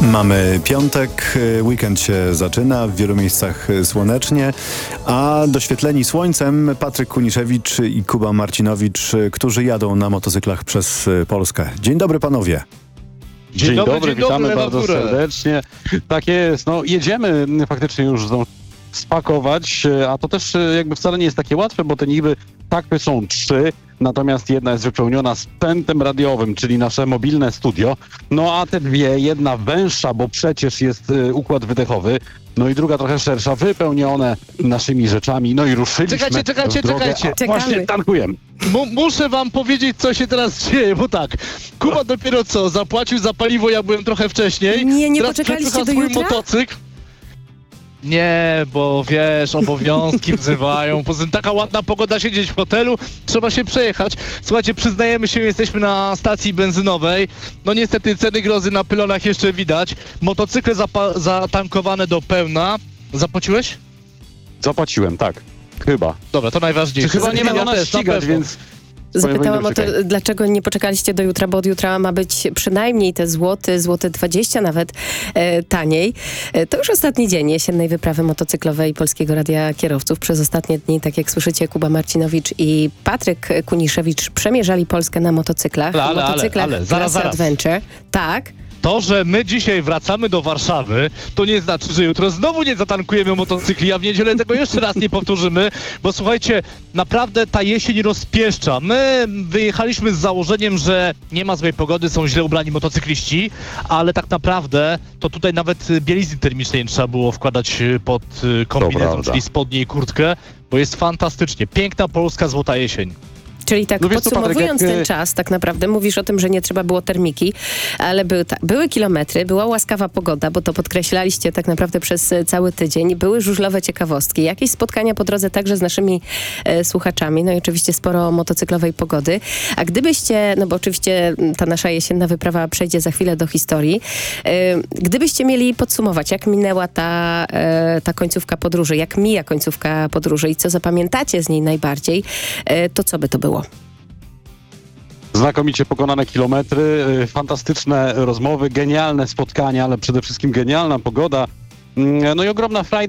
Mamy piątek, weekend się zaczyna, w wielu miejscach słonecznie, a doświetleni słońcem Patryk Kuniszewicz i Kuba Marcinowicz, którzy jadą na motocyklach przez Polskę. Dzień dobry panowie. Dzień dobry, witamy bardzo serdecznie. Tak jest, no jedziemy faktycznie już spakować, a to też jakby wcale nie jest takie łatwe, bo te niby takwy są 3, natomiast jedna jest wypełniona sprzętem radiowym, czyli nasze mobilne studio, no a te dwie, jedna węższa, bo przecież jest układ wydechowy, no i druga trochę szersza, wypełnione naszymi rzeczami, no i ruszyliśmy Czekajcie. Właśnie tankujemy. Muszę wam powiedzieć, co się teraz dzieje, bo tak, Kuba dopiero co zapłacił za paliwo, ja byłem trochę wcześniej. Nie teraz poczekaliście do swój jutra? motocykl. Nie, bo wiesz, obowiązki wzywają. Poza tym taka ładna pogoda, siedzieć w hotelu, trzeba się przejechać. Słuchajcie, przyznajemy się, jesteśmy na stacji benzynowej. No niestety ceny grozy na pylonach jeszcze widać. Motocykle zatankowane do pełna. Zapłaciłeś? Zapłaciłem, tak. Chyba. Dobra, to najważniejsze. Chyba nie będą nas ścigać, więc... Zapytałam o to, dlaczego nie poczekaliście do jutra, bo od jutra ma być przynajmniej te złoty 20 nawet taniej. To już ostatni dzień jesiennej wyprawy motocyklowej Polskiego Radia Kierowców. Przez ostatnie dni, tak jak słyszycie, Kuba Marcinowicz i Patryk Kuniszewicz przemierzali Polskę na motocyklach. Ale, zaraz. Adventure. Tak. To, że my dzisiaj wracamy do Warszawy, to nie znaczy, że jutro znowu nie zatankujemy motocykli, a w niedzielę tego jeszcze raz nie powtórzymy, bo słuchajcie, naprawdę ta jesień rozpieszcza. My wyjechaliśmy z założeniem, że nie ma złej pogody, są źle ubrani motocykliści, ale tak naprawdę to tutaj nawet bielizny termicznej nie trzeba było wkładać pod kombinezon, czyli spodnie i kurtkę, bo jest fantastycznie. Piękna polska złota jesień. Czyli tak podsumowując ten czas, tak naprawdę mówisz o tym, że nie trzeba było termiki, ale były kilometry, była łaskawa pogoda, bo to podkreślaliście tak naprawdę przez cały tydzień, były żużlowe ciekawostki, jakieś spotkania po drodze także z naszymi słuchaczami, no i oczywiście sporo motocyklowej pogody. A gdybyście, no bo oczywiście ta nasza jesienna wyprawa przejdzie za chwilę do historii, gdybyście mieli podsumować, jak minęła ta końcówka podróży, jak mija końcówka podróży i co zapamiętacie z niej najbardziej, to co by to było? Znakomicie pokonane kilometry, fantastyczne rozmowy, genialne spotkania, ale przede wszystkim genialna pogoda, no i ogromna frajda.